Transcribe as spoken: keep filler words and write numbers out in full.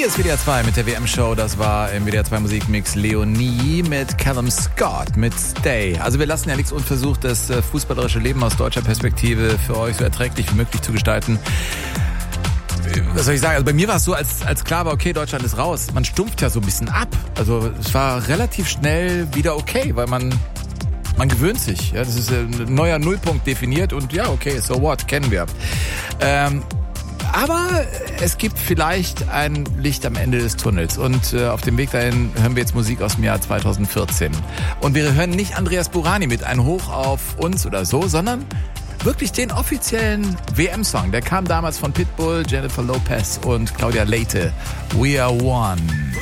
Hier ist W D R zwei mit der W M-Show. Das war im W D R zwei Musikmix Leonie mit Callum Scott mit Stay. Also wir lassen ja nichts unversucht, das fußballerische Leben aus deutscher Perspektive für euch so erträglich wie möglich zu gestalten. Was soll ich sagen? Also bei mir war es so, als, als klar war, okay, Deutschland ist raus. Man stumpft ja so ein bisschen ab. Also es war relativ schnell wieder okay, weil man... Man gewöhnt sich. Ja, das ist ein neuer Nullpunkt definiert und ja, okay, so what, kennen wir. Ähm, aber es gibt vielleicht ein Licht am Ende des Tunnels und äh, auf dem Weg dahin hören wir jetzt Musik aus dem Jahr zweitausendvierzehn. Und wir hören nicht Andreas Burani mit einem Hoch auf uns oder so, sondern wirklich den offiziellen W M-Song. Der kam damals von Pitbull, Jennifer Lopez und Claudia Leite. We Are One.